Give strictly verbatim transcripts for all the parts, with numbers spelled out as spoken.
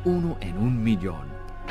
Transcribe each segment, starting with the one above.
uno en un millón.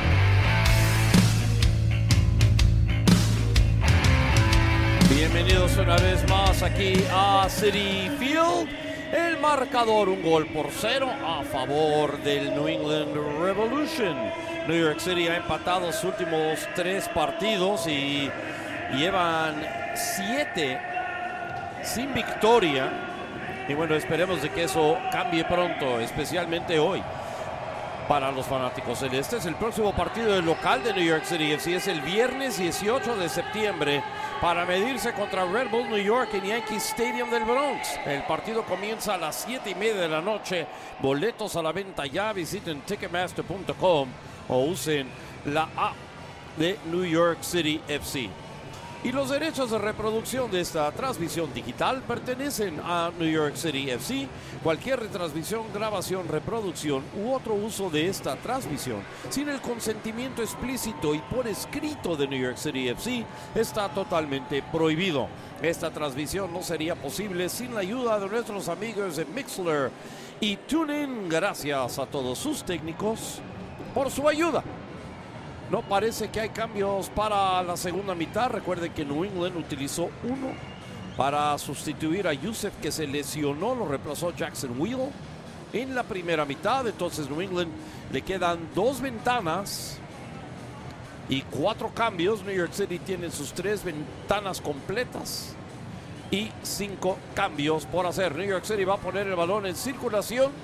Bienvenidos una vez más aquí a Citi Field. El marcador, un gol por cero a favor del New England Revolution. New York City ha empatado sus últimos tres partidos y llevan siete sin victoria. Y bueno, esperemos de que eso cambie pronto, especialmente hoy. Para los fanáticos celestes, el próximo partido del local de New York City F C es el viernes dieciocho de septiembre para medirse contra Red Bull New York en Yankee Stadium del Bronx. El partido comienza a las siete y media de la noche. Boletos a la venta ya. Visiten ticketmaster punto com o usen la app de New York City F C. Y los derechos de reproducción de esta transmisión digital pertenecen a New York City F C. Cualquier retransmisión, grabación, reproducción u otro uso de esta transmisión sin el consentimiento explícito y por escrito de New York City F C está totalmente prohibido. Esta transmisión no sería posible sin la ayuda de nuestros amigos de Mixlr y TuneIn. Gracias a todos sus técnicos por su ayuda. No parece que hay cambios para la segunda mitad. Recuerden que New England utilizó uno para sustituir a Yusef, que se lesionó. Lo reemplazó Jackson Wheel en la primera mitad. Entonces New England le quedan dos ventanas y cuatro cambios. New York City tiene sus tres ventanas completas y cinco cambios por hacer. New York City va a poner el balón en circulación.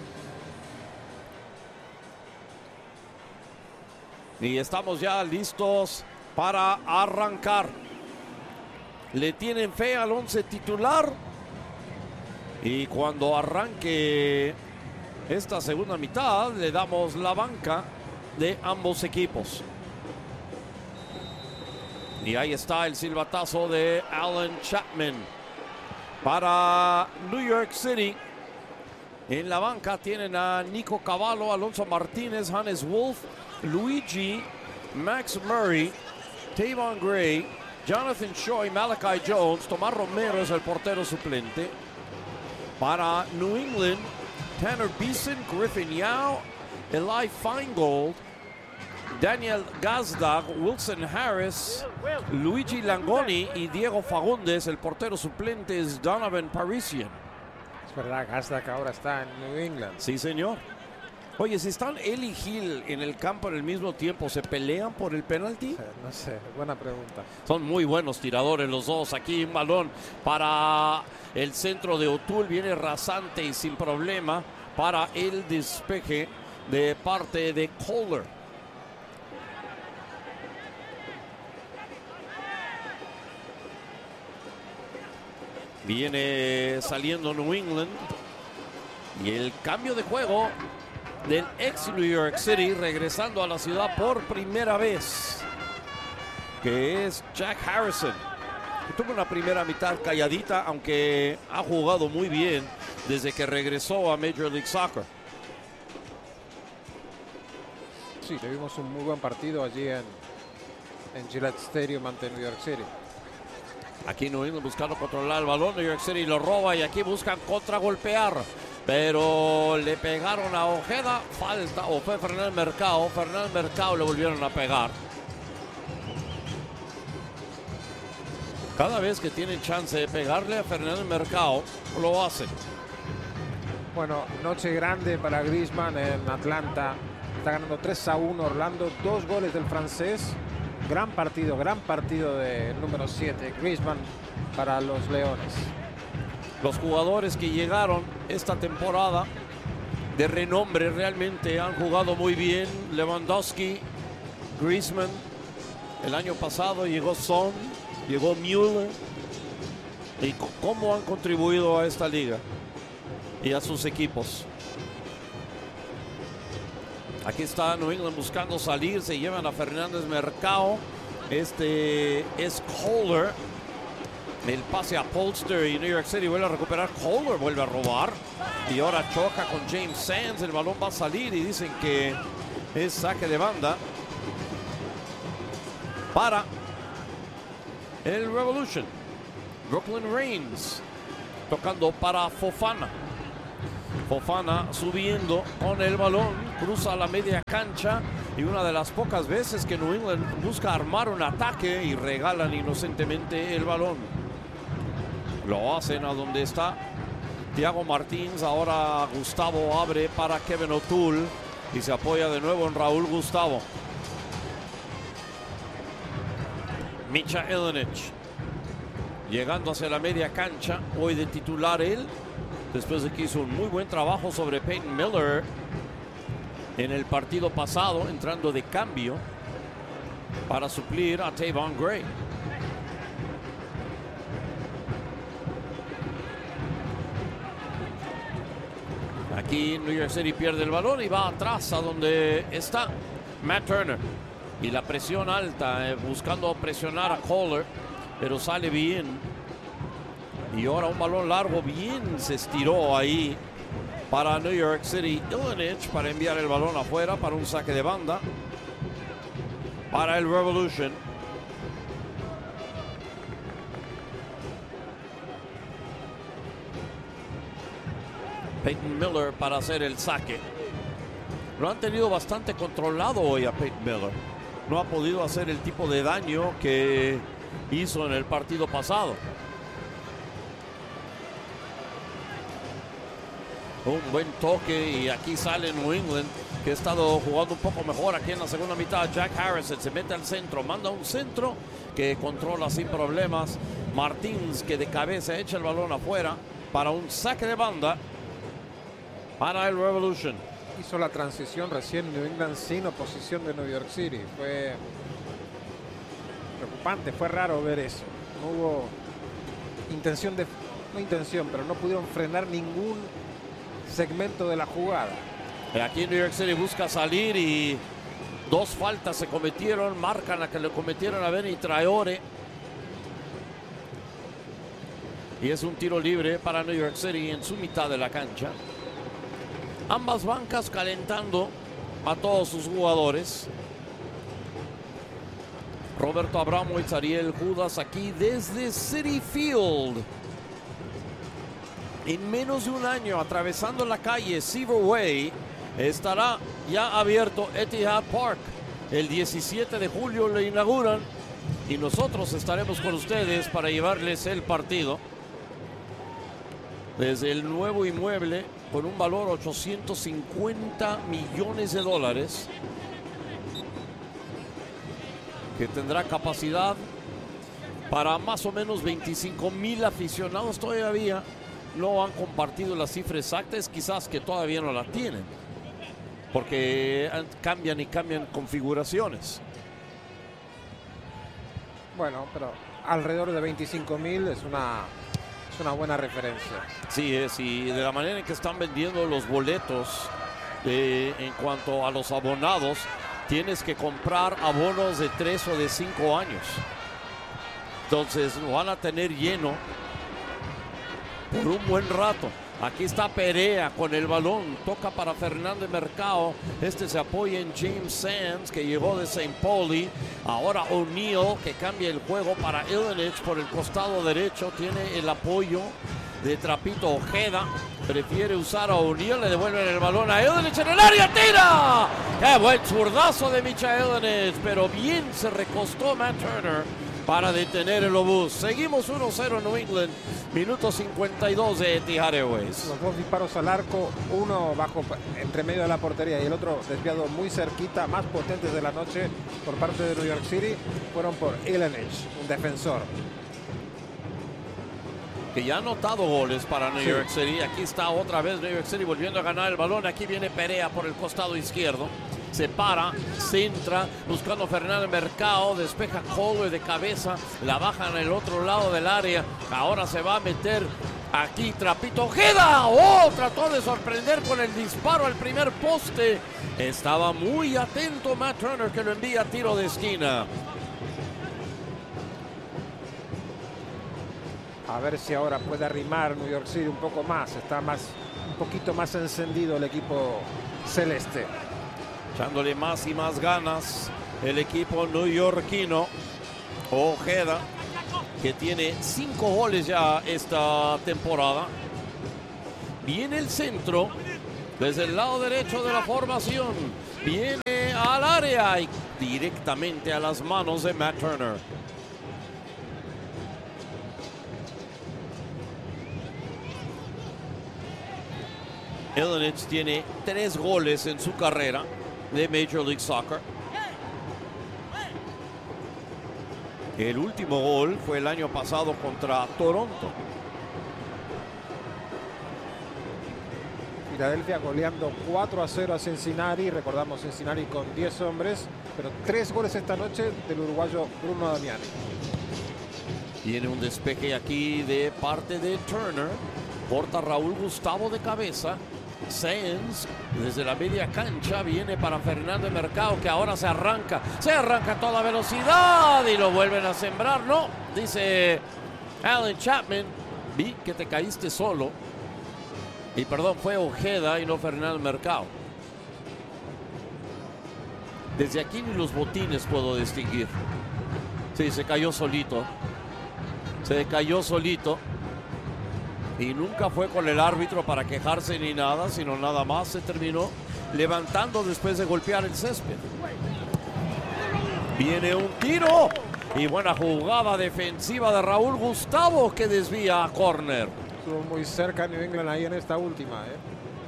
Y estamos ya listos para arrancar. Le tienen fe al once titular. Y cuando arranque esta segunda mitad, le damos la banca de ambos equipos. Y ahí está el silbatazo de Alan Chapman para New York City. En la banca tienen a Nico Cavallo, Alonso Martínez, Hannes Wolf, Luigi, Max Murray, Tavon Gray, Jonathan Choi, Malachi Jones. Tomás Romero es el portero suplente. Para New England, Tanner Beeson, Griffin Yao, Eli Feingold, Daniel Gazdag, Wilson Harris, Luigi Langoni y Diego Fagundes. El portero suplente es Donovan Parisian. Es verdad, Gazdag ahora está en New England. Sí, señor. Oye, si están él y Hill en el campo en el mismo tiempo, ¿se pelean por el penalti? No sé, buena pregunta. Son muy buenos tiradores los dos. Aquí un balón para el centro de O'Toole. Viene rasante y sin problema para el despeje de parte de Kohler. Viene saliendo New England. Y el cambio de juego del ex New York City regresando a la ciudad por primera vez, que es Jack Harrison, que tuvo una primera mitad calladita, aunque ha jugado muy bien desde que regresó a Major League Soccer. Sí, tuvimos un muy buen partido allí en, en Gillette Stadium ante New York City. Aquí New England buscando controlar el balón. New York City lo roba y aquí buscan contragolpear, pero le pegaron a Ojeda. Falta, o fue Fernández Mercado. Fernández Mercado le volvieron a pegar. Cada vez que tienen chance de pegarle a Fernández Mercado, lo hacen. Bueno, noche grande para Griezmann en Atlanta. Está ganando tres a uno Orlando. Dos goles del francés. Gran partido, gran partido de número siete, Griezmann, para los Leones. Los jugadores que llegaron esta temporada de renombre realmente han jugado muy bien. Lewandowski, Griezmann. El año pasado llegó Son, llegó Müller. Y cómo han contribuido a esta liga y a sus equipos. Aquí está New England buscando salir. Se llevan a Fernández Mercado. Este es Kohler. El pase a Polster y New York City vuelve a recuperar. Kohler vuelve a robar. Y ahora choca con James Sands. El balón va a salir y dicen que es saque de banda para el Revolution. Brooklyn Reigns tocando para Fofana. Fofana subiendo con el balón. cruza la media cancha y una de las pocas veces que New England busca armar un ataque y regalan inocentemente el balón. Lo hacen a donde está Thiago Martins. Ahora Gustavo abre para Kevin O'Toole y se apoya de nuevo en Raúl Gustavo. Misha Ilenič llegando hacia la media cancha, hoy de titular él, después de que hizo un muy buen trabajo sobre Peyton Miller en el partido pasado, entrando de cambio para suplir a Tavon Gray. Aquí New York City pierde el balón y va atrás a donde está Matt Turner. Y la presión alta, eh, buscando presionar a Kohler, pero sale bien. Y ahora un balón largo, bien se estiró ahí para New York City. Ilenič para enviar el balón afuera para un saque de banda para el Revolution. Peyton Miller para hacer el saque. Lo han tenido bastante controlado hoy a Peyton Miller. No ha podido hacer el tipo de daño que hizo en el partido pasado. Un buen toque y aquí sale New England, que ha estado jugando un poco mejor aquí en la segunda mitad. Jack Harrison se mete al centro, manda un centro que controla sin problemas. Martins, que de cabeza echa el balón afuera para un saque de banda para el Revolution. Hizo la transición recién New England sin oposición de New York City. Fue preocupante, fue raro ver eso. No hubo intención de, no intención, pero no pudieron frenar ningún segmento de la jugada. Aquí New York City busca salir y dos faltas se cometieron. Marcan la que le cometieron a Benny Traore. Y es un tiro libre para New York City en su mitad de la cancha. Ambas bancas calentando a todos sus jugadores. Roberto Abramovich, Ariel Judas aquí desde Citi Field. En menos de un año, atravesando la calle Seaver Way, estará ya abierto Etihad Park. El diecisiete de julio lo inauguran y nosotros estaremos con ustedes para llevarles el partido desde el nuevo inmueble con un valor ochocientos cincuenta millones de dólares, que tendrá capacidad para más o menos veinticinco mil aficionados. Todavía no han compartido la cifra exacta, es quizás que todavía no la tienen, porque cambian y cambian configuraciones. Bueno, pero alrededor de veinticinco mil es una, es una buena referencia. Sí, es, y de la manera en que están vendiendo los boletos, eh, en cuanto a los abonados, tienes que comprar abonos de tres o de cinco años. Entonces lo van a tener lleno por un buen rato. Aquí está Perea con el balón, toca para Fernández Mercado. Este se apoya en James Sands, que llegó de Saint Pauli. Ahora O'Neal, que cambia el juego para Ilenič por el costado derecho. Tiene el apoyo de Trapito Ojeda. Prefiere usar a O'Neal, le devuelven el balón a Ilenič en el área, ¡tira! ¡Qué buen zurdazo de Misha Ilenič! Pero bien se recostó Matt Turner para detener el obús. Seguimos uno cero New England, minuto cincuenta y dos de Etihad Airways. Los dos disparos al arco, uno bajo entre medio de la portería y el otro desviado muy cerquita, más potentes de la noche por parte de New York City, fueron por Ilenič, un defensor que ya ha anotado goles para New sí. York City. Aquí está otra vez New York City volviendo a ganar el balón. Aquí viene Perea por el costado izquierdo. Se para, centra, buscando Fernández Mercado, despeja Kohler de cabeza, la baja en el otro lado del área. Ahora se va a meter aquí Trapito Ojeda. ¡Oh! Trató de sorprender con el disparo al primer poste. Estaba muy atento Matt Turner, que lo envía a tiro de esquina. A ver si ahora puede arrimar New York City un poco más. Está más, un poquito más encendido el equipo celeste. Echándole más y más ganas el equipo neoyorquino. Ojeda, que tiene cinco goles ya esta temporada. Viene el centro Desde el lado derecho de la formación. Viene al área y directamente a las manos de Matt Turner. Illinois tiene tres goles en su carrera de Major League Soccer. El último gol fue el año pasado contra Toronto. Filadelfia goleando cuatro a cero a Cincinnati. Recordamos Cincinnati con diez hombres, pero tres goles esta noche del uruguayo Bruno Damiani. Viene un despeje aquí de parte de Turner. Corta Raúl Gustavo de cabeza. Sands desde la media cancha viene para Fernando Mercado, que ahora se arranca. Se arranca a toda velocidad y lo vuelven a sembrar. No, dice Alan Chapman. Vi que te caíste solo. Y perdón, fue Ojeda y no Fernando Mercado. Desde aquí ni los botines puedo distinguir. Sí, se cayó solito. Se cayó solito. Y nunca fue con el árbitro para quejarse ni nada, sino nada más se terminó levantando después de golpear el césped. Viene un tiro y buena jugada defensiva de Raúl Gustavo, que desvía a córner. Estuvo muy cerca New England ahí en esta última, ¿eh?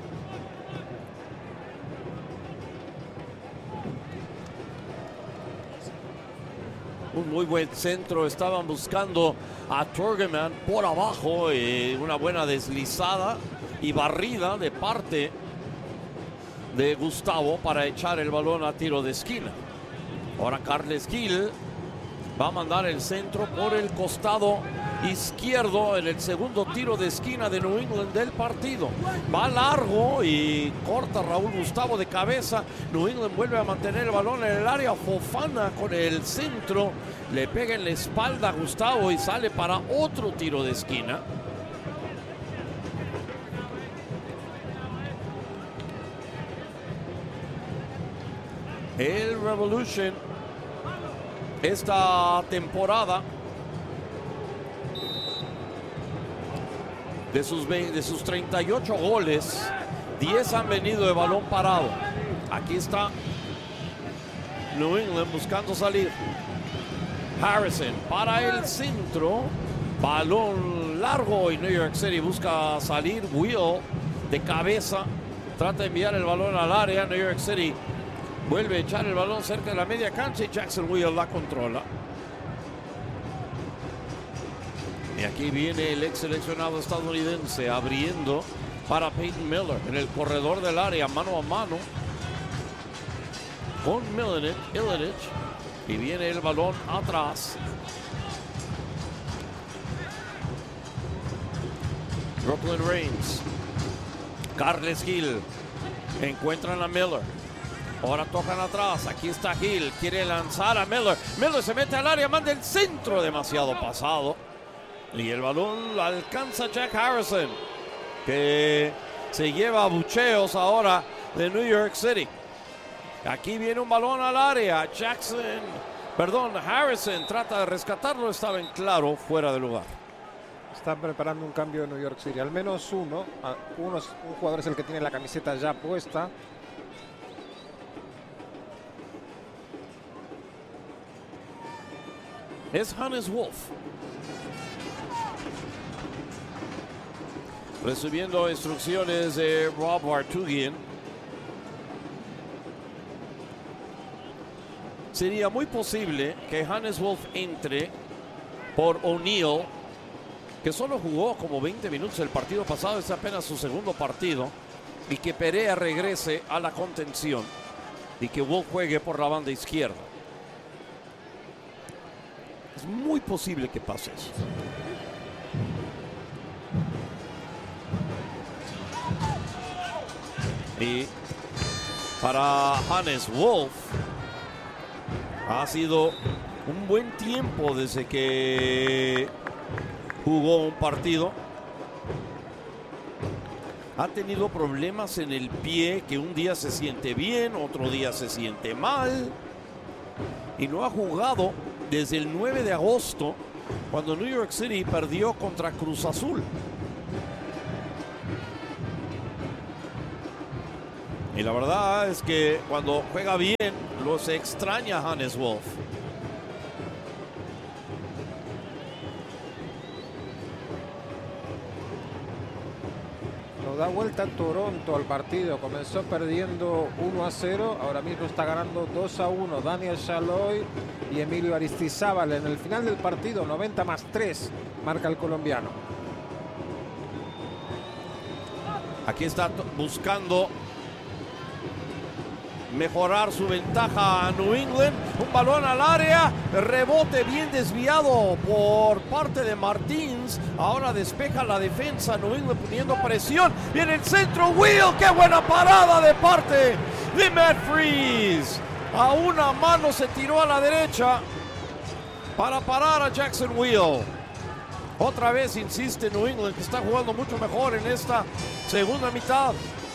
Un muy buen centro. Estaban buscando a Turgeman por abajo. Eh, una buena deslizada y barrida de parte de Gustavo para echar el balón a tiro de esquina. Ahora Carles Gil va a mandar el centro por el costado izquierdo en el segundo tiro de esquina de New England del partido. Va largo y corta Raúl Gustavo de cabeza. New England vuelve a mantener el balón en el área. Fofana con el centro. Le pega en la espalda a Gustavo y sale para otro tiro de esquina. El Revolution esta temporada, de sus, de sus treinta y ocho goles, diez han venido de balón parado. Aquí está New England buscando salir. Harrison para el centro. Balón largo y New York City busca salir. Will de cabeza. Trata de enviar el balón al área. New York City vuelve a echar el balón cerca de la media cancha y Jackson Will la controla. Y aquí viene el ex seleccionado estadounidense abriendo para Peyton Miller en el corredor del área, mano a mano con Illinois. Y viene el balón atrás. Brooklyn Reigns. Carles Gil. Encuentran a Miller. Ahora tocan atrás. Aquí está Gil. Quiere lanzar a Miller. Miller se mete al área. Manda el centro. Demasiado pasado. Y el balón alcanza Jack Harrison, que se lleva abucheos ahora de New York City. Aquí viene un balón al área. Jackson, perdón, Harrison trata de rescatarlo. Estaba en claro, fuera de lugar. Están preparando un cambio de New York City. Al menos uno. uno un jugador es el que tiene la camiseta ya puesta. Es Hannes Wolf. Recibiendo instrucciones de Rob Vartugian. Sería muy posible que Hannes Wolf entre por O'Neill, que solo jugó como veinte minutos el partido pasado, es apenas su segundo partido, y que Perea regrese a la contención y que Wolf juegue por la banda izquierda. Es muy posible que pase eso. Y para Hannes Wolf ha sido un buen tiempo desde que jugó un partido. Ha tenido problemas en el pie, que un día se siente bien, otro día se siente mal. Y no ha jugado desde el nueve de agosto, cuando New York City perdió contra Cruz Azul. Y la verdad es que cuando juega bien, los extraña Hannes Wolf. Lo da vuelta Toronto al partido. Comenzó perdiendo uno a cero. Ahora mismo está ganando dos a uno. Daniel Chaloy y Emilio Aristizábal. En el final del partido, noventa más tres, marca el colombiano. Aquí está buscando mejorar su ventaja a New England. Un balón al área, rebote bien desviado por parte de Martins. Ahora despeja la defensa New England poniendo presión. Viene el centro, Will, qué buena parada de parte de Matt Freese. A una mano se tiró a la derecha para parar a Jackson Will. Otra vez insiste New England, que está jugando mucho mejor en esta segunda mitad.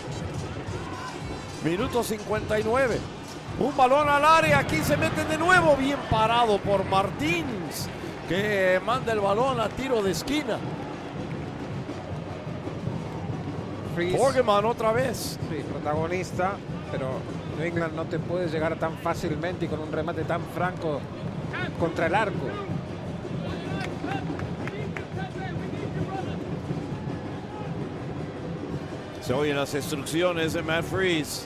Minuto cincuenta y nueve. Un balón al área. Aquí se mete de nuevo. Bien parado por Martins, que manda el balón a tiro de esquina. Torgeman otra vez. Sí, protagonista. Pero New England no te puede llegar tan fácilmente y con un remate tan franco contra el arco. Se oyen las instrucciones de Matt Freese.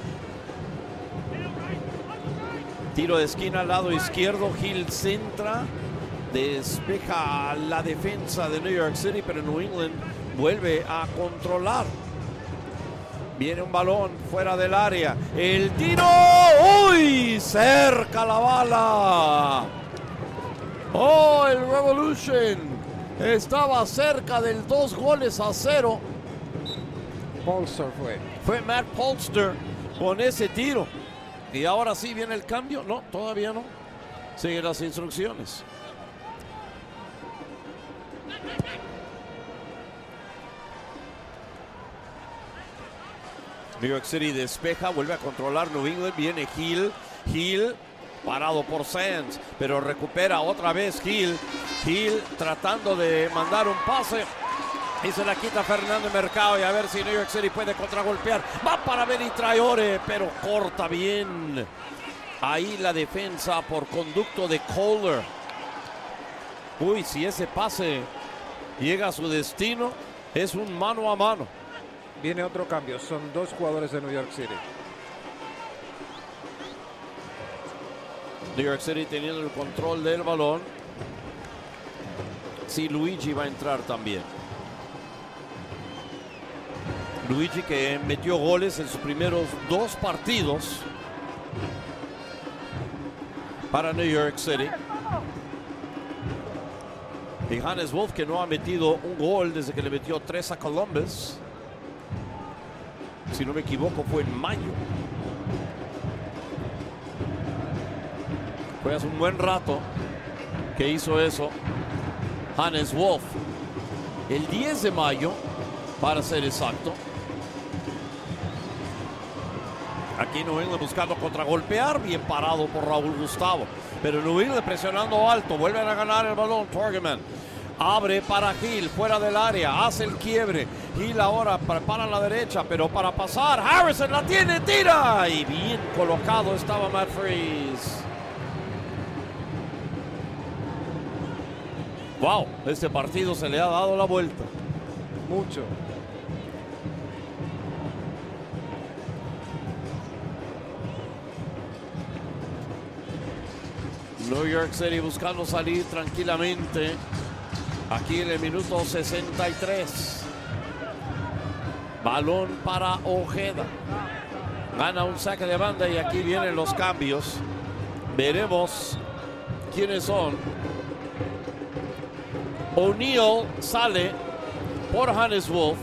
Tiro de esquina al lado izquierdo. Hill centra. Despeja la defensa de New York City, pero New England vuelve a controlar. Viene un balón fuera del área. El tiro. ¡Uy! Cerca la bala. ¡Oh! El Revolution estaba cerca del dos goles a cero. Polster fue. Fue Matt Polster con ese tiro. Y ahora sí viene el cambio. No, todavía no. Sigue las instrucciones. New York City despeja, vuelve a controlar New England. Viene Hill. Hill parado por Sands, pero recupera otra vez Hill. Hill tratando de mandar un pase. Y se la quita Fernando Mercado, y a ver si New York City puede contragolpear. Va para Benny Traore, pero corta bien. Ahí la defensa por conducto de Kohler. Uy, si ese pase llega a su destino, es un mano a mano. Viene otro cambio, son dos jugadores de New York City. New York City teniendo el control del balón. Sí, Luigi va a entrar también. Luigi, que metió goles en sus primeros dos partidos para New York City. Y Hannes Wolf, que no ha metido un gol desde que le metió tres a Columbus. Si no me equivoco, fue en mayo. Fue hace un buen rato que hizo eso Hannes Wolf. El diez de mayo, para ser exacto. Aquí New England buscando contragolpear, bien parado por Raúl Gustavo. Pero New England presionando alto, vuelven a ganar el balón. Torgeman abre para Hill, fuera del área, hace el quiebre. Hill ahora prepara la derecha, pero para pasar, Harrison la tiene, tira. Y bien colocado estaba Matt Freese. Wow, este partido se le ha dado la vuelta. Mucho. New York City buscando salir tranquilamente. Aquí en el minuto sesenta y tres. Balón para Ojeda. Gana un saque de banda y aquí vienen los cambios. Veremos quiénes son. O'Neal sale por Hannes Wolf.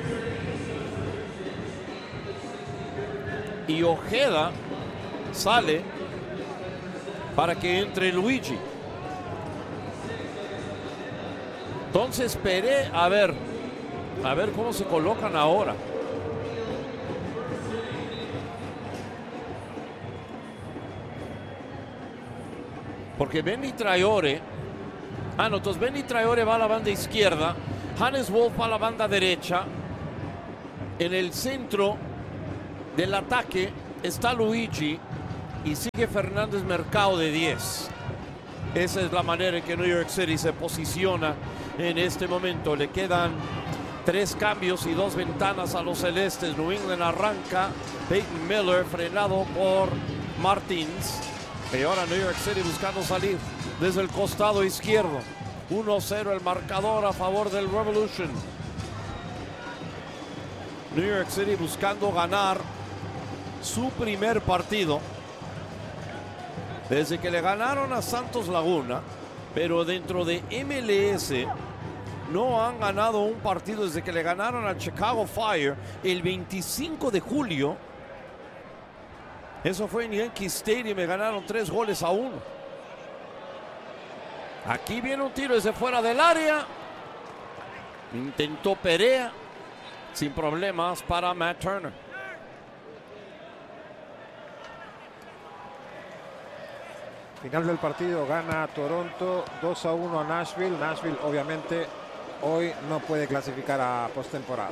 Y Ojeda sale para que entre Luigi. Entonces esperé a ver, a ver cómo se colocan ahora. Porque Benny Traore, ah no, entonces Benny Traore va a la banda izquierda, Hannes Wolf va a la banda derecha. En el centro del ataque está Luigi y sigue Fernández Mercado de diez. Esa es la manera en que New York City se posiciona en este momento. Le quedan tres cambios y dos ventanas a los celestes. New England arranca. Peyton Miller frenado por Martins. Y ahora New York City buscando salir desde el costado izquierdo. uno cero el marcador a favor del Revolution. New York City buscando ganar su primer partido desde que le ganaron a Santos Laguna, pero dentro de M L S no han ganado un partido desde que le ganaron al Chicago Fire el veinticinco de julio. Eso fue en Yankee Stadium y ganaron tres goles a uno. Aquí viene un tiro desde fuera del área. Intentó Perea. Sin problemas para Matt Turner. Final del partido, gana Toronto dos a uno a Nashville. Nashville obviamente hoy no puede clasificar a postemporada.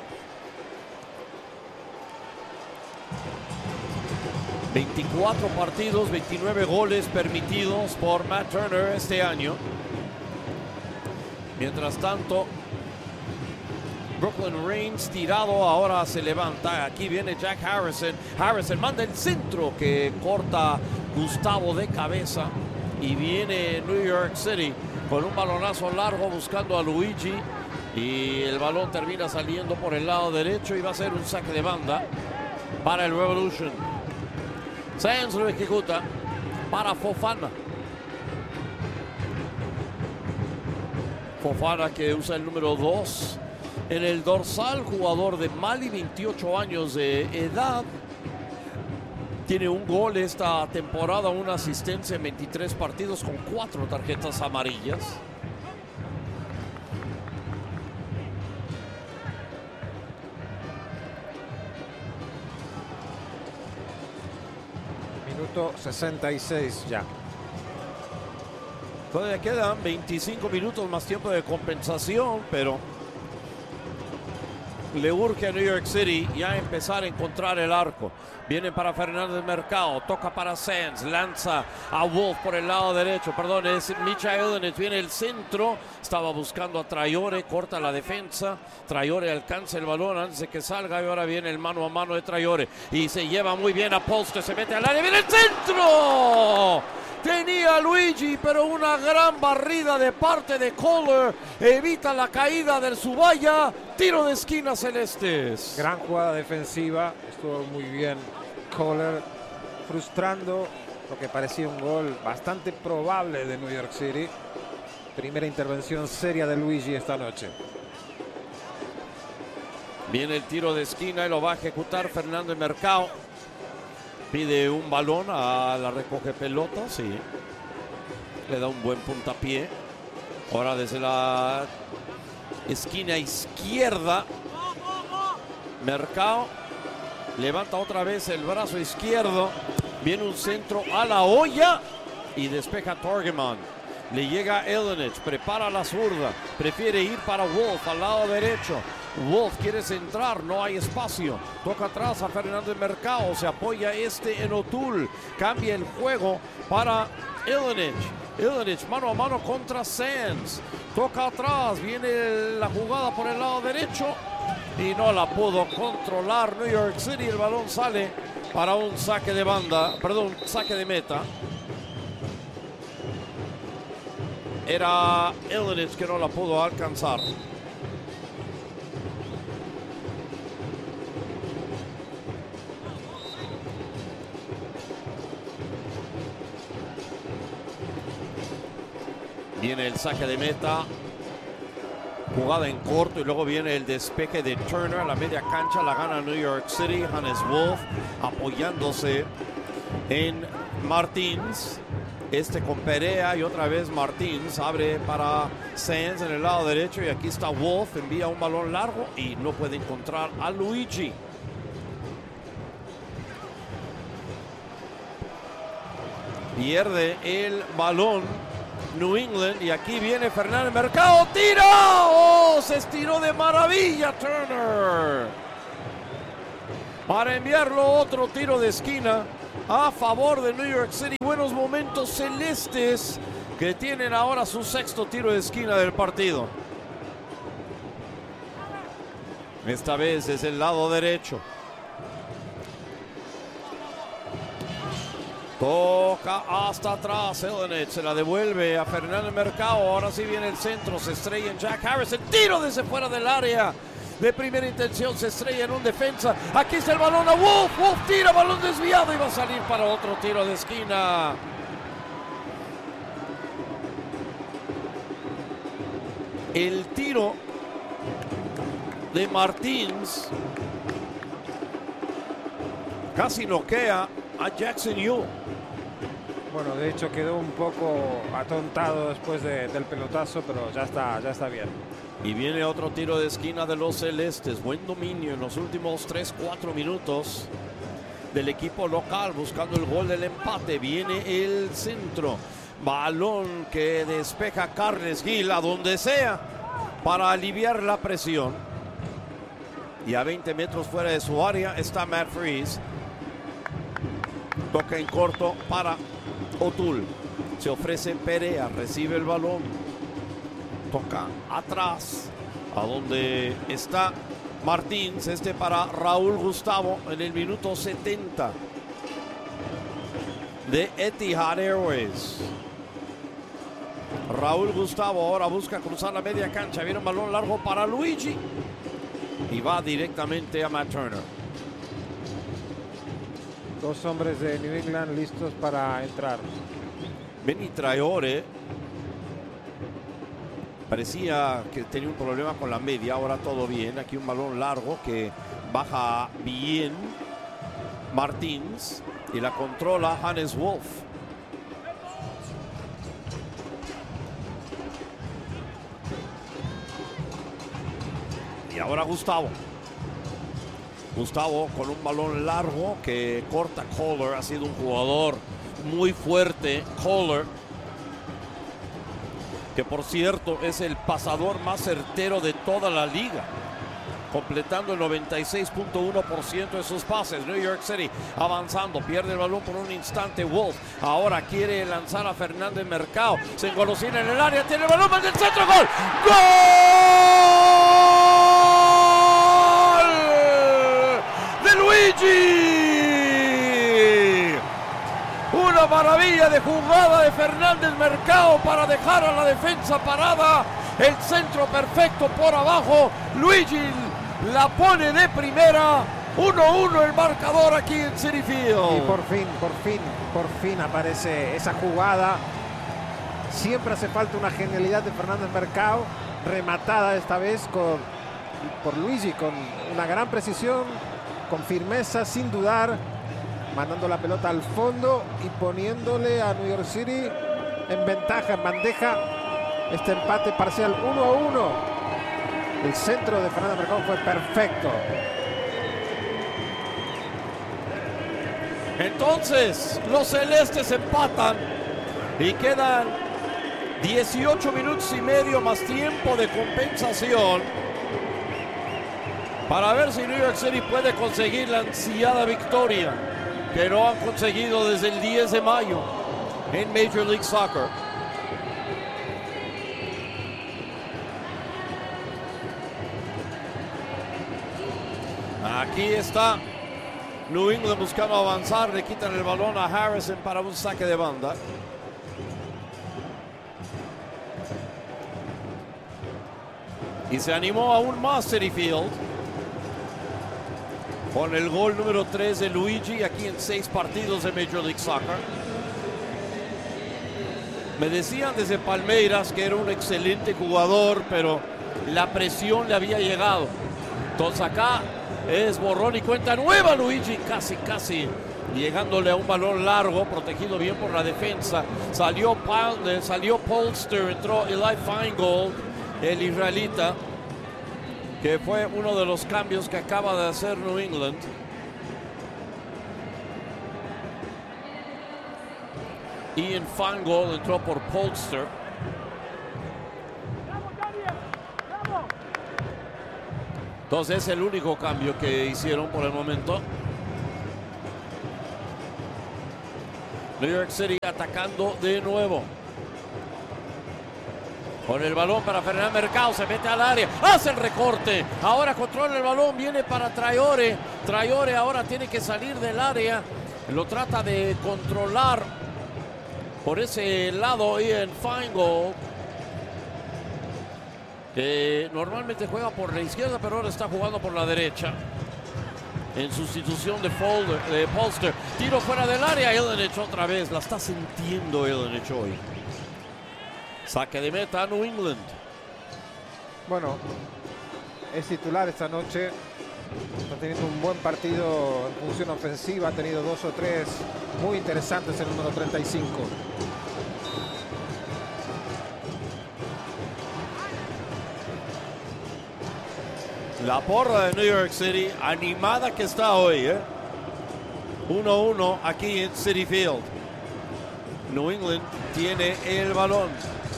veinticuatro partidos, veintinueve goles permitidos por Matt Turner este año. Mientras tanto, Brooklyn Reigns tirado, ahora se levanta. Aquí viene Jack Harrison. Harrison manda el centro que corta Gustavo de cabeza. Y viene New York City con un balonazo largo buscando a Luigi. Y el balón termina saliendo por el lado derecho y va a ser un saque de banda para el Revolution. Sands lo ejecuta para Fofana. Fofana, que usa el número dos en el dorsal, jugador de Mali, veintiocho años de edad. Tiene un gol esta temporada, una asistencia en veintitrés partidos con cuatro tarjetas amarillas. Minuto sesenta y seis ya. Todavía quedan veinticinco minutos más tiempo de compensación, pero le urge a New York City ya empezar a encontrar el arco. Viene para Fernández Mercado, toca para Sands, lanza a Wolf por el lado derecho, perdón, es Micha Elenic, viene el centro, estaba buscando a Traore, corta la defensa, Traore alcanza el balón antes de que salga y ahora viene el mano a mano de Traore y se lleva muy bien a Poste, se mete al área, viene el centro. Tenía Luigi, pero una gran barrida de parte de Kohler evita la caída del Subaya. Tiro de esquina celestes. Gran jugada defensiva, estuvo muy bien Kohler, frustrando lo que parecía un gol bastante probable de New York City. Primera intervención seria de Luigi esta noche. Viene el tiro de esquina y lo va a ejecutar Fernando Mercado. Pide un balón a la recoge pelota, sí. Le da un buen puntapié. Ahora desde la esquina izquierda, Mercado levanta otra vez el brazo izquierdo. Viene un centro a la olla y despeja Torgeman. Le llega Elenic, prepara la zurda, prefiere ir para Wolf al lado derecho. Wolf quiere centrar, no hay espacio. Toca atrás a Fernández Mercado, se apoya este en O'Toole. Cambia el juego para Elenic. Elenic mano a mano contra Sands. Toca atrás, viene la jugada por el lado derecho y no la pudo controlar New York City. El balón sale para un saque de banda, perdón, saque de meta. Era Elenic que no la pudo alcanzar. Viene el saque de meta, jugada en corto y luego viene el despeje de Turner a la media cancha, la gana New York City. Hannes Wolf apoyándose en Martins, este con Perea y otra vez Martins abre para Sands en el lado derecho y aquí está Wolf, envía un balón largo y no puede encontrar a Luigi. Pierde el balón New England y aquí viene Fernández Mercado, tira, oh, se estiró de maravilla Turner. para enviarlo otro tiro de esquina a favor de New York City. Buenos momentos celestes que tienen ahora su sexto tiro de esquina del partido. Esta vez es el lado derecho. Toca hasta atrás. Elliott se la devuelve a Fernández Mercado. Ahora sí viene el centro. Se estrella en Jack Harrison. Tiro desde fuera del área. De primera intención se estrella en un defensa. Aquí está el balón a Wolf. Wolf tira, balón desviado y va a salir para otro tiro de esquina. El tiro de Martins casi noquea a Jackson Yueill. Bueno, de hecho quedó un poco atontado después de, del pelotazo, pero ya está, ya está bien. Y viene otro tiro de esquina de los celestes. Buen dominio en los últimos tres cuatro minutos del equipo local buscando el gol del empate. Viene el centro. Balón que despeja Carles Gil a donde sea para aliviar la presión. Y a veinte metros fuera de su área está Matt Freese. Toca en corto para O'Toole. Se ofrece Perea, recibe el balón. Toca atrás, a donde está Martins. Este para Raúl Gustavo en el minuto setenta de Etihad Airways. Raúl Gustavo ahora busca cruzar la media cancha. Viene un balón largo para Luigi. Y va directamente a Matt Turner. Dos hombres de New England listos para entrar. Benny Traore parecía que tenía un problema con la media. Ahora todo bien. Aquí un balón largo que baja bien Martins y la controla Hannes Wolf. Y ahora Gustavo. Gustavo con un balón largo que corta Kohler. Ha sido un jugador muy fuerte, Kohler, que por cierto es el pasador más certero de toda la liga, completando el noventa y seis punto uno por ciento de sus pases. New York City avanzando, pierde el balón por un instante Wolf. Ahora quiere lanzar a Fernández Mercado. Se engolosina en el área, tiene el balón del centro, gol. ¡Gol! Luigi, una maravilla de jugada de Fernández Mercado para dejar a la defensa parada. El centro perfecto por abajo. Luigi la pone de primera. uno uno el marcador aquí en Citi Field. Y por fin, por fin, por fin aparece esa jugada. Siempre hace falta una genialidad de Fernández Mercado, rematada esta vez con, por Luigi con una gran precisión, con firmeza, sin dudar, mandando la pelota al fondo y poniéndole a New York City en ventaja, en bandeja, este empate parcial uno a uno. El centro de Fernández Mercado fue perfecto. Entonces los celestes empatan y quedan dieciocho minutos y medio más tiempo de compensación para ver si New York City puede conseguir la ansiada victoria que no han conseguido desde el diez de mayo en Major League Soccer. Aquí está New England buscando avanzar, le quitan el balón a Harrison para un saque de banda. Y se animó aún más Citi Field con el gol número tres de Luigi aquí en seis partidos de Major League Soccer. Me decían desde Palmeiras que era un excelente jugador, pero la presión le había llegado. Entonces acá es borrón y cuenta nueva. Luigi casi, casi llegándole a un balón largo, protegido bien por la defensa. Salió Palmer, salió Polster, entró Eli Feingold, el israelita, que fue uno de los cambios que acaba de hacer New England. Ian Feingold entró por Polster. Entonces es el único cambio que hicieron por el momento. New York City atacando de nuevo. Con el balón para Fernán Mercado, se mete al área, hace el recorte, ahora controla el balón, viene para Traore, Traore ahora tiene que salir del área, lo trata de controlar por ese lado Ian Feingold, que normalmente juega por la izquierda, pero ahora está jugando por la derecha, en sustitución de, Folder, de Polster. Tiro fuera del área, Ilenič otra vez, la está sintiendo Ilenič hoy. Saque de meta a New England. Bueno, es titular esta noche. Está teniendo un buen partido en función ofensiva. Ha tenido dos o tres muy interesantes el número treinta y cinco. La porra de New York City, animada que está hoy, ¿eh? uno uno aquí en Citi Field. New England tiene el balón.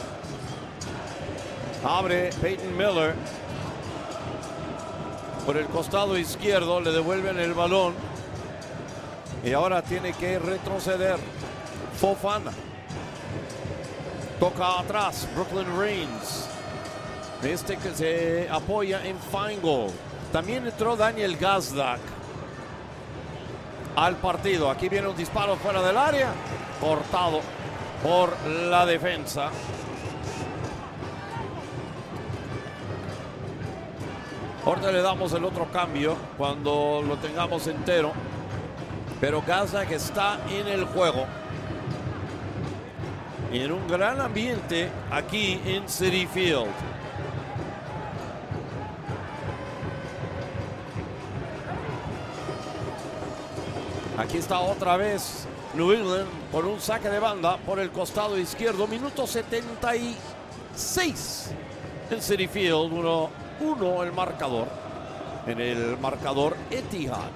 Abre Peyton Miller. Por el costado izquierdo le devuelven el balón. Y ahora tiene que retroceder Fofana. Toca atrás Brooklyn Reigns. Este que se apoya en Feingold. También entró Daniel Gazdag al partido. Aquí viene un disparo fuera del área. Cortado por la defensa. Ahorita le damos el otro cambio cuando lo tengamos entero. Pero Gazdag está en el juego. Y en un gran ambiente aquí en Citi Field. Aquí está otra vez New England con un saque de banda por el costado izquierdo. Minuto setenta y seis en Citi Field. uno uno el marcador. En el marcador Etihad.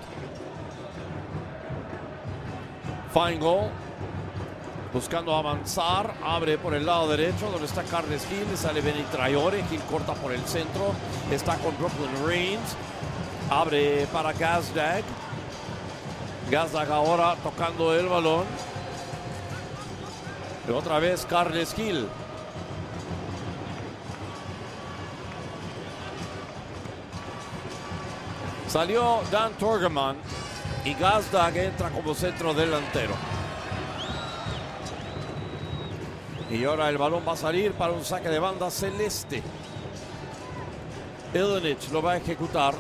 Feingold buscando avanzar. Abre por el lado derecho donde está Carles Gil. Sale Benny Traore. Gil corta por el centro. Está con Brooklyn Reigns. Abre para Gazdag. Gazdag ahora tocando el balón. Y otra vez Carles Gil. Salió Dan Torgerman y Gazdag entra como centro delantero. Y ahora el balón va a salir para un saque de banda celeste. Ilenič lo va a ejecutar.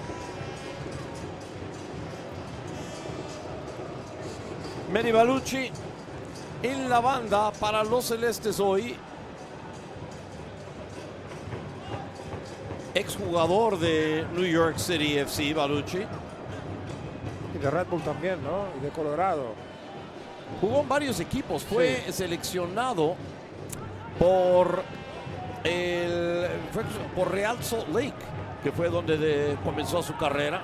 Mehdi Ballouchy en la banda para los celestes hoy. Exjugador de New York City F C, Ballouchy. Y de Red Bull también, ¿no? Y de Colorado. Jugó en varios equipos. Fue sí. seleccionado por, el, fue por Real Salt Lake, que fue donde de, comenzó su carrera.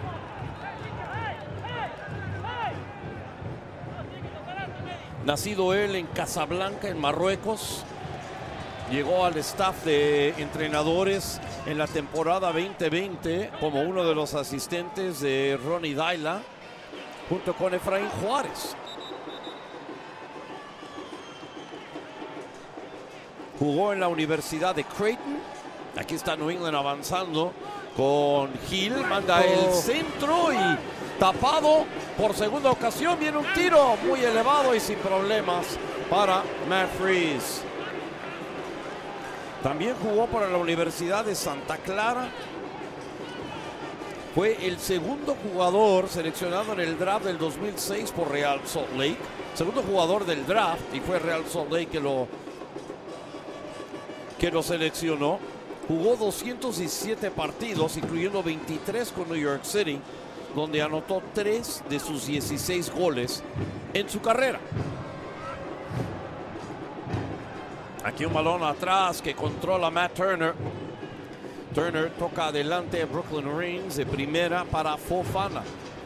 Nacido él en Casablanca, en Marruecos. Llegó al staff de entrenadores en la temporada veinte veinte como uno de los asistentes de Ronny Deila, junto con Efraín Juárez. Jugó en la Universidad de Creighton. Aquí está New England avanzando con Gil. Manda el centro y tapado por segunda ocasión. Viene un tiro muy elevado y sin problemas para Matt Freese. También jugó para la Universidad de Santa Clara. Fue el segundo jugador seleccionado en el draft del dos mil seis por Real Salt Lake. Segundo jugador del draft, y fue Real Salt Lake que lo, que lo seleccionó. Jugó doscientos diecisiete partidos, incluyendo veintitrés con New York City, donde anotó tres de sus dieciséis goles en su carrera. Aquí un balón atrás que controla Matt Turner. Turner toca adelante a Brooklyn Reigns de primera para Fofana.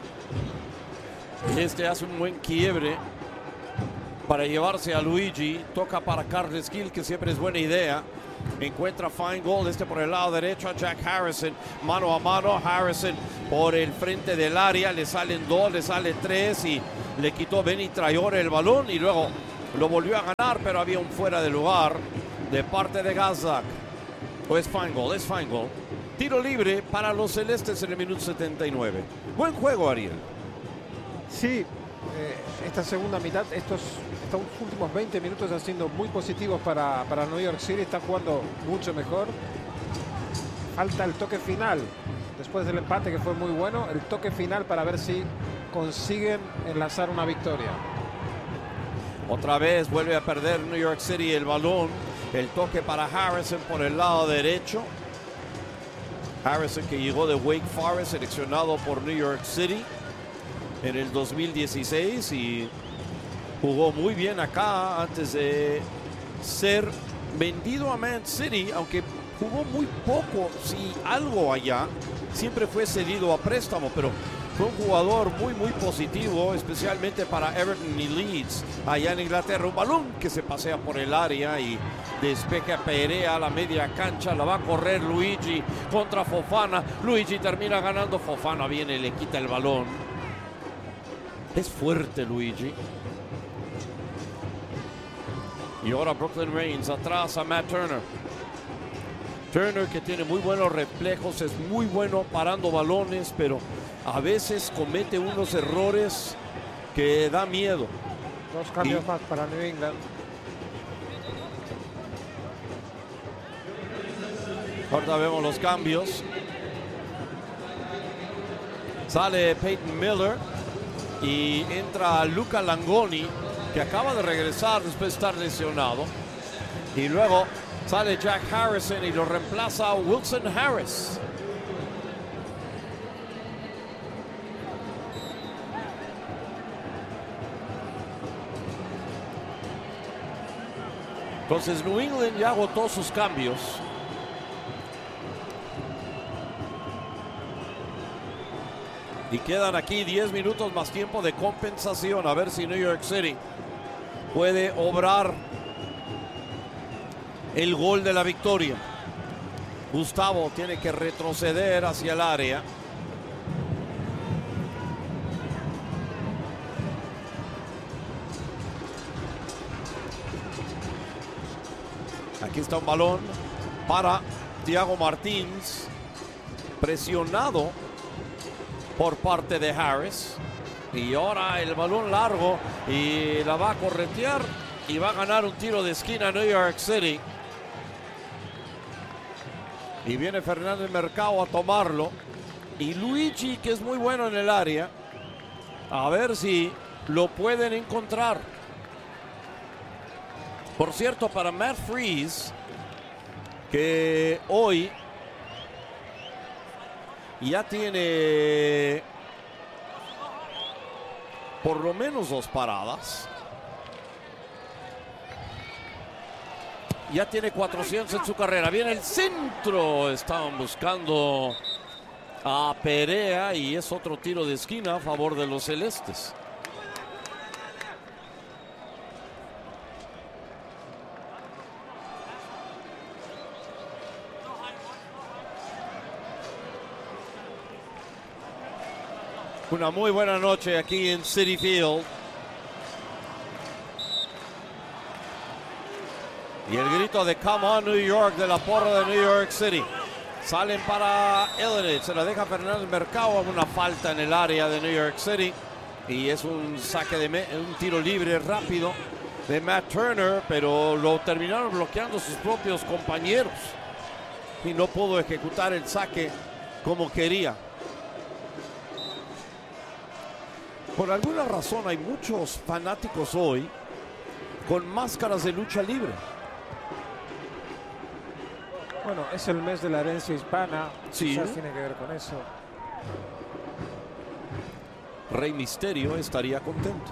Este hace un buen quiebre para llevarse a Luigi. Toca para Carles Gil, que siempre es buena idea. Encuentra Feingold, este por el lado derecho a Jack Harrison. Mano a mano, Harrison por el frente del área. Le salen dos, le sale tres y le quitó Benny Traore el balón. Y luego lo volvió a ganar, pero había un fuera de lugar de parte de Gazak. O es Feingold, es Feingold. Tiro libre para los celestes en el minuto setenta y nueve. Buen juego, Ariel. Sí, eh, esta segunda mitad, estos, estos últimos veinte minutos han sido muy positivos para, para New York City. Están jugando mucho mejor. Falta el toque final. Después del empate, que fue muy bueno, el toque final para ver si consiguen enlazar una victoria. Otra vez vuelve a perder New York City el balón. El toque para Harrison por el lado derecho. Harrison, que llegó de Wake Forest, seleccionado por New York City en el dos mil dieciséis y jugó muy bien acá antes de ser vendido a Man City, aunque jugó muy poco, si algo allá. Siempre fue cedido a préstamo, pero fue un jugador muy, muy positivo, especialmente para Everton y Leeds, allá en Inglaterra. Un balón que se pasea por el área y despeja Perea a la media cancha. La va a correr Luigi contra Fofana. Luigi termina ganando. Fofana viene y le quita el balón. Es fuerte Luigi. Y ahora Brooklyn Reigns atrás a Matt Turner. Turner, que tiene muy buenos reflejos, es muy bueno parando balones, pero a veces comete unos errores que da miedo. Dos cambios y, más para New England. Ahorita vemos los cambios. Sale Peyton Miller y entra Luca Langoni, que acaba de regresar después de estar lesionado. Y luego sale Jack Harrison y lo reemplaza Wilson Harris. Entonces New England ya agotó sus cambios. Y quedan aquí diez minutos más tiempo de compensación. A ver si New York City puede obrar el gol de la victoria. Gustavo tiene que retroceder hacia el área. Aquí está un balón para Thiago Martins, presionado por parte de Harris. Y ahora el balón largo y la va a corretear y va a ganar un tiro de esquina New York City. Y viene Fernández Mercado a tomarlo. Y Luigi, que es muy bueno en el área, a ver si lo pueden encontrar. Por cierto, para Matt Freese, que hoy ya tiene por lo menos dos paradas. Ya tiene cuatrocientos en su carrera. Viene el centro. Estaban buscando a Perea y es otro tiro de esquina a favor de los celestes. Una muy buena noche aquí en Citi Field. Y el grito de Come on New York de la porra de New York City. Salen para Illinois. Se la deja Fernández Mercado. Una falta en el área de New York City. Y es un saque de un tiro libre rápido de Matt Turner. Pero lo terminaron bloqueando sus propios compañeros. Y no pudo ejecutar el saque como quería. Por alguna razón hay muchos fanáticos hoy con máscaras de lucha libre. Bueno, es el mes de la herencia hispana. Sí. Quizás tiene que ver con eso. Rey Misterio estaría contento.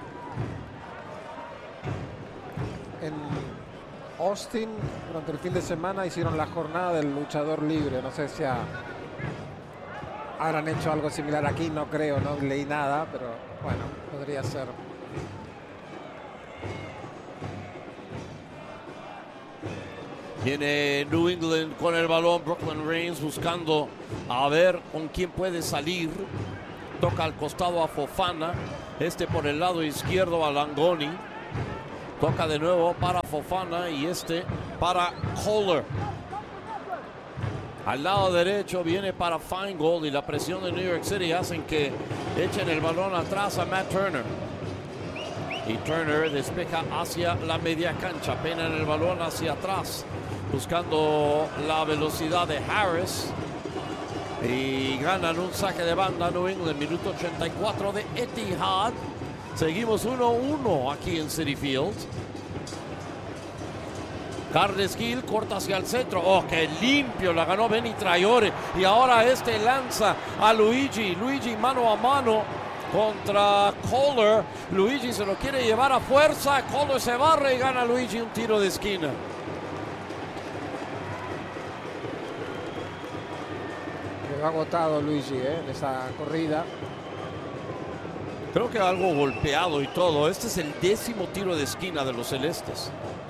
En Austin, durante el fin de semana, hicieron la jornada del luchador libre. No sé si ha, habrán hecho algo similar aquí, no creo, no leí nada, pero bueno, podría ser. Viene New England con el balón. Brooklyn Reigns buscando a ver con quién puede salir. Toca al costado a Fofana. Este por el lado izquierdo a Langoni. Toca de nuevo para Fofana y este para Kohler. Al lado derecho viene para Feingold y la presión de New York City hacen que echen el balón atrás a Matt Turner. Y Turner despeja hacia la media cancha, pena en el balón hacia atrás, buscando la velocidad de Harris. Y ganan un saque de banda New England, minuto ochenta y cuatro de Etihad. Seguimos uno uno aquí en Citi Field. Carles Gil corta hacia el centro. Oh, qué limpio, la ganó Benny Traore. Y ahora este lanza a Luigi. Luigi mano a mano contra Kohler. Luigi se lo quiere llevar a fuerza. Kohler se barre y gana Luigi un tiro de esquina. Quedó agotado Luigi ¿eh? en esa corrida. Creo que algo golpeado y todo. Este es el décimo tiro de esquina de los celestes.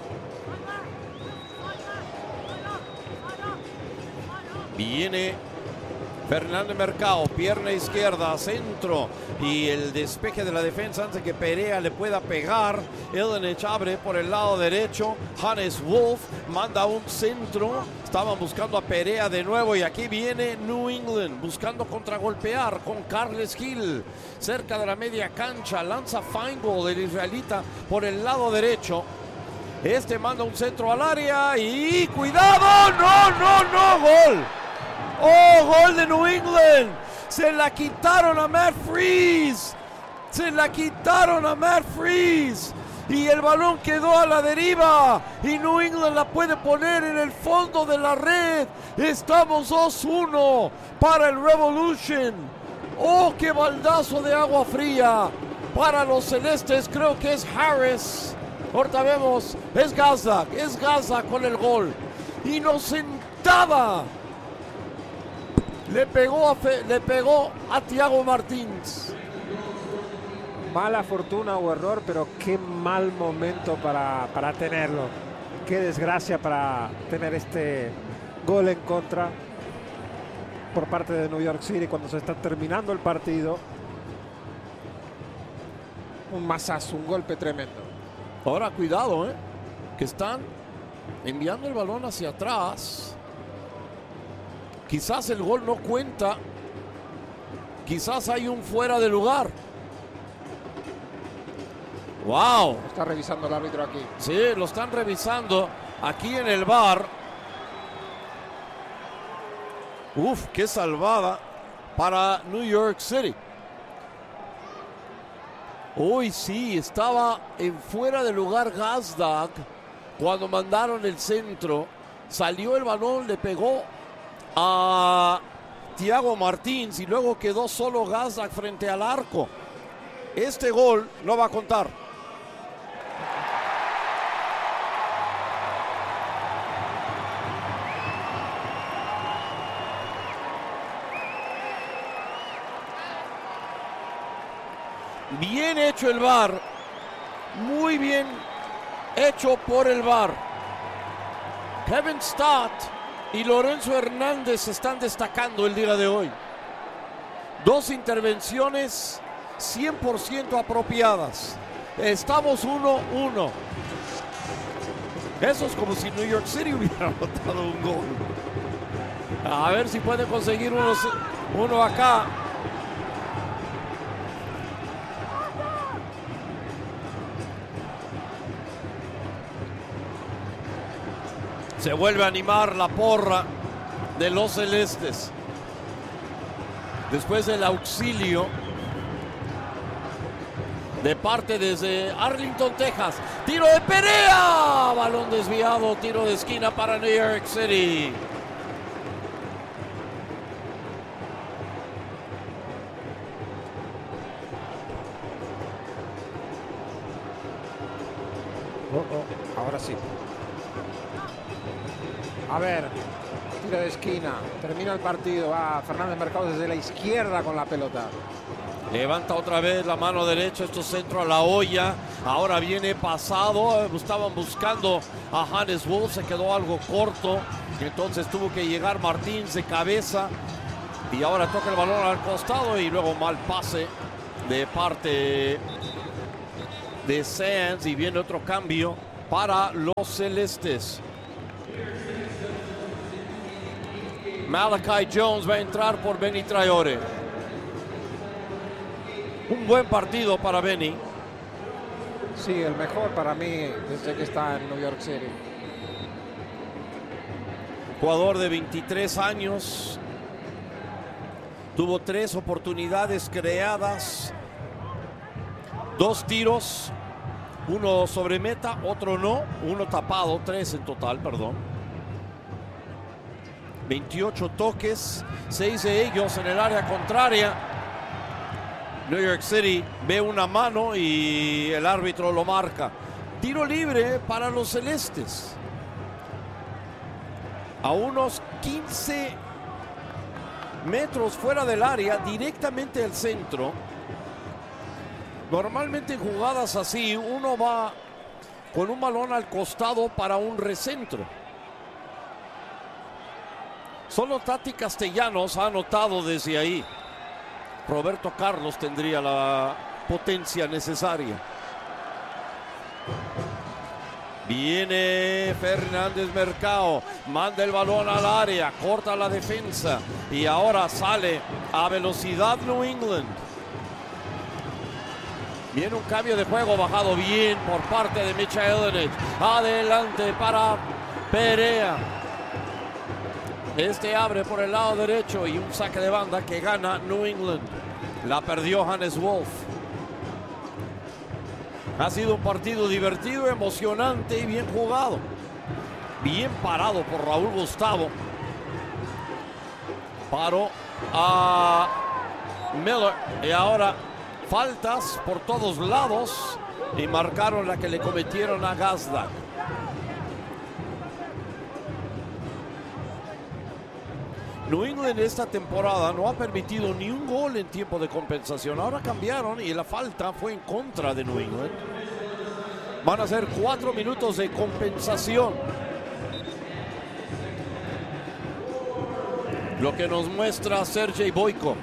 Viene Fernández Mercado, pierna izquierda, centro y el despeje de la defensa antes que Perea le pueda pegar. Eldenich abre por el lado derecho. Hannes Wolf manda un centro. Estaban buscando a Perea de nuevo y aquí viene New England buscando contragolpear con Carles Gil cerca de la media cancha. Lanza Feingold, el israelita, por el lado derecho. Este manda un centro al área y ¡cuidado! ¡No, no, no! ¡Gol! ¡Oh, gol de New England! Se la quitaron a Matt Freese. Se la quitaron a Matt Freese. Y el balón quedó a la deriva. Y New England la puede poner en el fondo de la red. Estamos dos uno para el Revolution. ¡Oh, qué baldazo de agua fría! Para los celestes creo que es Harris. Ahorita vemos, es Gaza. Es Gaza con el gol. Inocentada. Le pegó a, Fe, le pegó a Thiago Martins. Mala fortuna o error, pero qué mal momento para, para tenerlo. Qué desgracia para tener este gol en contra por parte de New York City cuando se está terminando el partido. Un mazazo, un golpe tremendo. Ahora cuidado, ¿eh? Que están enviando el balón hacia atrás. Quizás el gol no cuenta. Quizás hay un fuera de lugar. ¡Wow! Está revisando el árbitro aquí. Sí, lo están revisando aquí en el V A R. Uf, qué salvada para New York City. Hoy sí, estaba en fuera de lugar Gazdag cuando mandaron el centro. Salió el balón, le pegó a Thiago Martins y luego quedó solo Gazdag frente al arco. Este gol no va a contar. Bien hecho el V A R. Muy bien hecho por el V A R. Kevin Stott y Lorenzo Hernández se están destacando el día de hoy. Dos intervenciones cien por ciento apropiadas. Estamos uno uno. Eso es como si New York City hubiera anotado un gol. A ver si pueden conseguir uno, uno acá. Se vuelve a animar la porra de los celestes. Después del auxilio de parte desde Arlington, Texas. Tiro de Perea. Balón desviado, tiro de esquina para New York City. Oh, oh, ahora sí. A ver, tiro de esquina, termina el partido, va Fernández Mercado desde la izquierda con la pelota. Levanta otra vez la mano derecha, esto centro a la olla. Ahora viene pasado, estaban buscando a Hannes Wolf, se quedó algo corto. Entonces tuvo que llegar Martins de cabeza. Y ahora toca el balón al costado y luego mal pase de parte de Sands y viene otro cambio para los celestes. Malachi Jones va a entrar por Benny Traore. Un buen partido para Benny. Sí, el mejor para mí desde que está en New York City. Jugador de veintitrés años. Tuvo tres oportunidades creadas. Dos tiros. Uno sobre meta, otro no. Uno tapado, tres en total, perdón. veintiocho toques, seis de ellos en el área contraria. New York City ve una mano y el árbitro lo marca. Tiro libre para los celestes. A unos quince metros fuera del área, directamente al centro. Normalmente en jugadas así, uno va con un balón al costado para un recentro. Solo Tati Castellanos ha anotado desde ahí. Roberto Carlos tendría la potencia necesaria. Viene Fernández Mercado, manda el balón al área, corta la defensa y ahora sale a velocidad New England. Viene un cambio de juego bajado bien por parte de Mitchell Eldenich. Adelante para Perea. Este abre por el lado derecho y un saque de banda que gana New England. La perdió Hannes Wolf. Ha sido un partido divertido, emocionante y bien jugado. Bien parado por Raúl Gustavo. Paró a Miller y ahora faltas por todos lados y marcaron la que le cometieron a Gazdag. New England esta temporada no ha permitido ni un gol en tiempo de compensación. Ahora cambiaron y la falta fue en contra de New England. Van a ser cuatro minutos de compensación. Lo que nos muestra Sergei Boyko.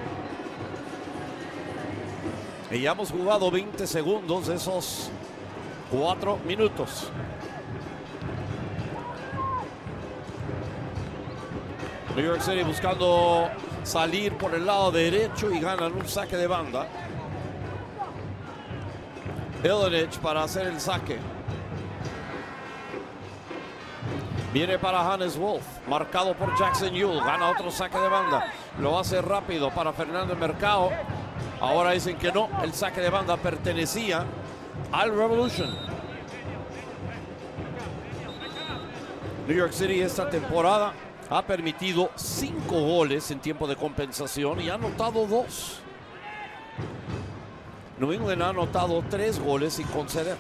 Y ya hemos jugado veinte segundos de esos cuatro minutos. New York City buscando salir por el lado derecho y ganan un saque de banda. Eldenich para hacer el saque. Viene para Hannes Wolf, marcado por Jackson Yuill, gana otro saque de banda. Lo hace rápido para Fernando Mercado. Ahora dicen que no, el saque de banda pertenecía al Revolution. New York City esta temporada ha permitido cinco goles en tiempo de compensación y ha anotado dos. New England ha anotado tres goles sin conceder.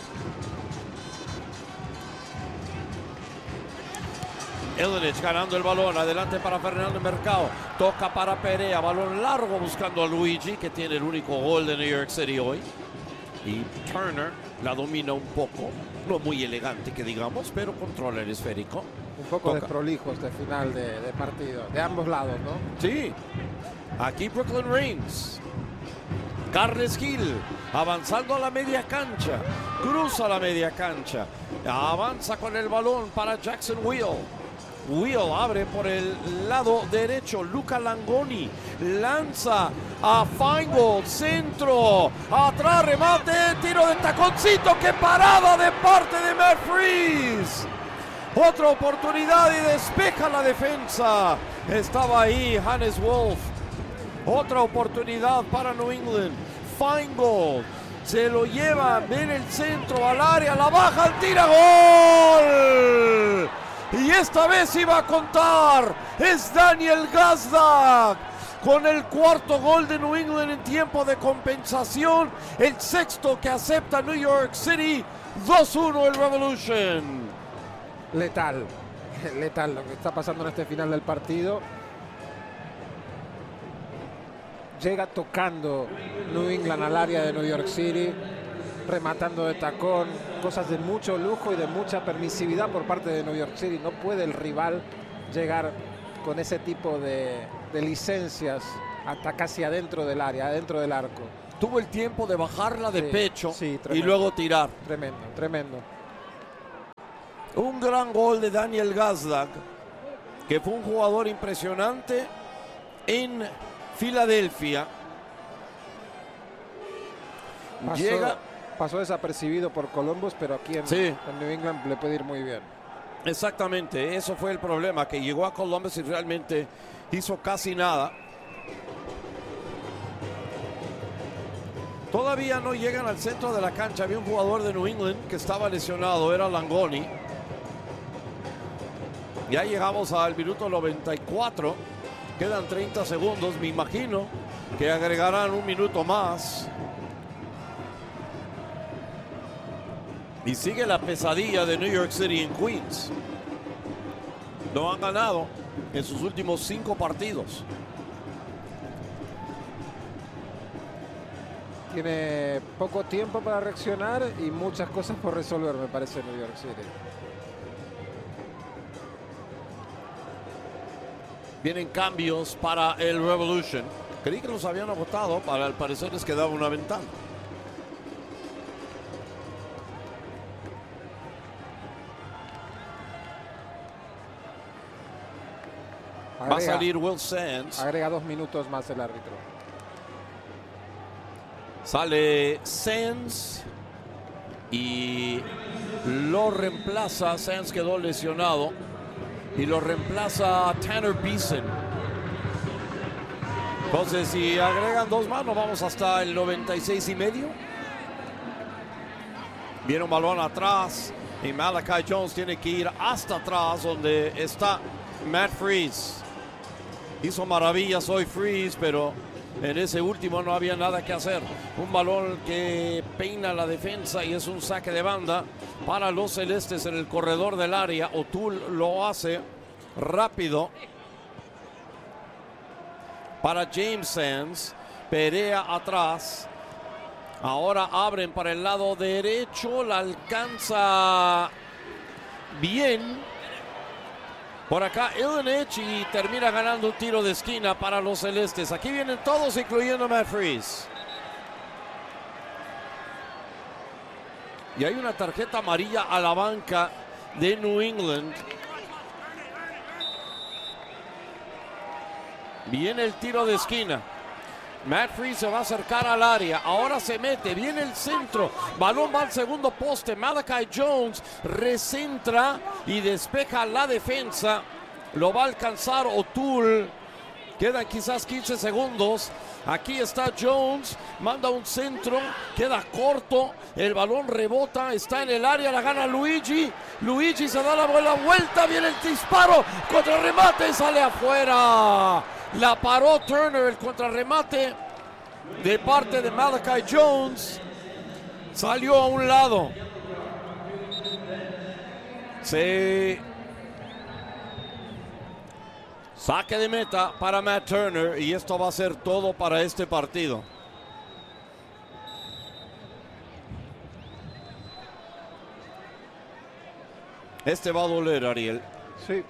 Eldenich ganando el balón, adelante para Fernando Mercado, toca para Perea, balón largo buscando a Luigi, que tiene el único gol de New York City hoy. Y Turner la domina un poco, no muy elegante que digamos, pero controla el esférico. Un poco Toca. desprolijo este final de, de partido, de ambos lados, ¿no? Sí, aquí Brooklyn Reigns. Carles Gil avanzando a la media cancha, cruza la media cancha, avanza con el balón para Jackson Will. Will abre por el lado derecho, Luca Langoni lanza a Feingold, centro, atrás remate, tiro de taconcito, qué parada de parte de Matt Freese. Otra oportunidad y despeja la defensa. Estaba ahí Hannes Wolf. Otra oportunidad para New England. Feingold se lo lleva, viene el centro al área, la baja, el tira, gol. Y esta vez iba a contar. Es Daniel Gazdag con el cuarto gol de New England en tiempo de compensación. El sexto que acepta New York City. dos uno el Revolution. Letal, letal lo que está pasando en este final del partido. Llega tocando New England al área de New York City, rematando de tacón, cosas de mucho lujo y de mucha permisividad por parte de New York City. No puede el rival llegar con ese tipo de, de licencias hasta casi adentro del área, adentro del arco. tuvo el tiempo de bajarla de Sí, pecho sí, y tremendo. luego tirar. Tremendo, tremendo. Un gran gol de Daniel Gazdag, que fue un jugador impresionante en Filadelfia. Pasó, Llega, pasó desapercibido por Columbus, pero aquí en, Sí. en New England le puede ir muy bien. exactamente, eso fue el problema, que llegó a Columbus y realmente hizo casi nada. Todavía no llegan al centro de la cancha. Había un jugador de New England que estaba lesionado, era Langoni. Ya llegamos al minuto noventa y cuatro. Quedan treinta segundos. Me imagino que agregarán un minuto más. Y sigue la pesadilla de New York City en Queens. No han ganado en sus últimos cinco partidos. Tiene poco tiempo para reaccionar y muchas cosas por resolver, me parece, New York City. Vienen cambios para el Revolution. Creí que los habían agotado, para al parecer les quedaba una ventana. Va a Agrega, salir Will Sands. agrega dos minutos más el árbitro. Sale Sands y lo reemplaza. Sands quedó lesionado y lo reemplaza Tanner Beeson. Entonces, si agregan dos más, nos vamos hasta el noventa y seis y medio. Viene un balón atrás y Malachi Jones tiene que ir hasta atrás donde está Matt Freese. Hizo maravillas hoy Freese, pero en ese último no había nada que hacer. Un balón que peina la defensa y es un saque de banda para los celestes en el corredor del área. O'Toole lo hace rápido para James Sands. Perea atrás. Ahora abren para el lado derecho. La alcanza bien. Por acá Illinich y termina ganando un tiro de esquina para los celestes. Aquí vienen todos, incluyendo Matt Freese. Y hay una tarjeta amarilla a la banca de New England. Viene el tiro de esquina. Matt Freese se va a acercar al área. Ahora se mete. Viene el centro. Balón va al segundo poste. Malachi Jones recentra y despeja la defensa. Lo va a alcanzar O'Toole. Quedan quizás quince segundos. Aquí está Jones. Manda un centro. Queda corto. El balón rebota. Está en el área. La gana Luigi. Luigi se da la vuelta. Viene el disparo. Contrarremate. Sale afuera. La paró Turner, el contrarremate de parte de Malachi Jones. Salió a un lado. Se saque de meta para Matt Turner y esto va a ser todo para este partido. Este va a doler, Ariel. Sí.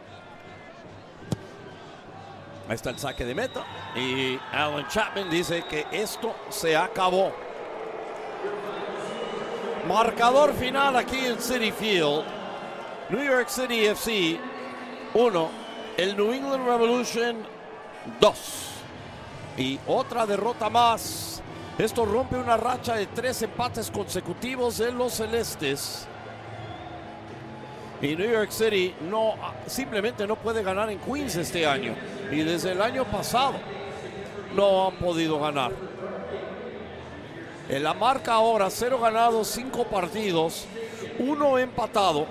Ahí está el saque de meta y Alan Chapman dice que esto se acabó. Marcador final aquí en Citi Field. New York City F C uno, el New England Revolution dos. Y otra derrota más. Esto rompe una racha de tres empates consecutivos de los celestes. Y New York City no, simplemente no puede ganar en Queens este año. Y desde el año pasado no han podido ganar. En la marca ahora, cero ganados, cinco partidos, uno empatado.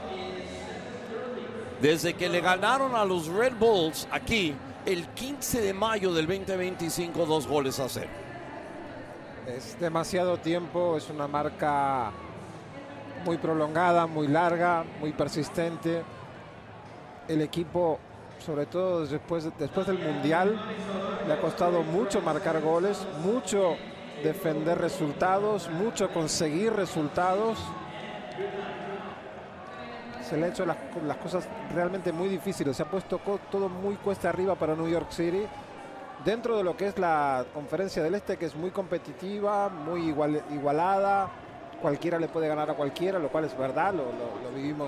Desde que le ganaron a los Red Bulls aquí el quince de mayo del veinte veinticinco, dos goles a cero. Es demasiado tiempo, es una marca muy prolongada, muy larga, muy persistente. El equipo, sobre todo después, después del Mundial, le ha costado mucho marcar goles, mucho defender resultados, mucho conseguir resultados. Se le ha hecho las, las cosas realmente muy difíciles. Se ha puesto todo muy cuesta arriba para New York City dentro de lo que es la Conferencia del Este, que es muy competitiva, muy igual, igualada. Cualquiera le puede ganar a cualquiera, lo cual es verdad, lo, lo, lo vivimos